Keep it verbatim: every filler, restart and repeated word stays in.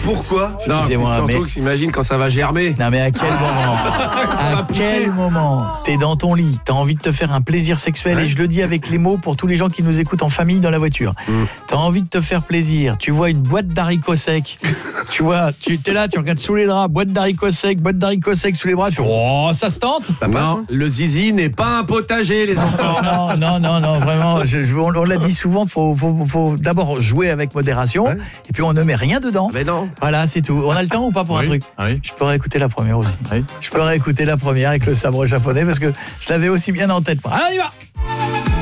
Pourquoi? Excusez-moi, surtout mais... que s'imagine quand ça va germer. Non mais à quel moment va À pousser. quel moment t'es dans ton lit, t'as envie de te faire un plaisir sexuel, Ouais. et je le dis avec les mots pour tous les gens qui nous écoutent en famille dans la voiture. Mm. T'as envie de te faire plaisir, tu vois une boîte d'haricots secs, tu vois, tu t'es là, tu regardes sous les draps, boîte d'haricots secs, boîte d'haricots secs sous les bras, tu fais oh ça se tente. Ça passe, Non, hein le zizi n'est pas un potager, les enfants. Non, non, non, non, vraiment, je, je- on, on l'a dit souvent, faut, faut, faut d'abord jouer avec modération, Ouais. et puis on ne met rien dedans. Mais non. Voilà, c'est tout. On a le temps ou pas pour un Oui. truc? Ah oui. Je peux réécouter la première aussi. Oui. Je peux réécouter la première avec le sabre japonais parce que je l'avais aussi bien en tête. Allez, on y va!